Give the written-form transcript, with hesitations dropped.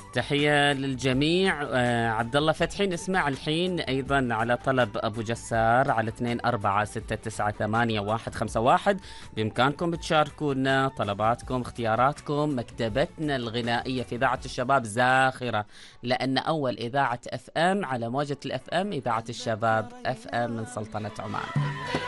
تحية للجميع. عبد الله فتحي نسمع الحين أيضا على طلب أبو جسار على 24698151. بإمكانكم تشاركونا طلباتكم، اختياراتكم. مكتبتنا الغنائية في إذاعة الشباب زاخرة، لأن أول إذاعة FM على موجة الFM إذاعة الشباب FM من سلطنة عمان.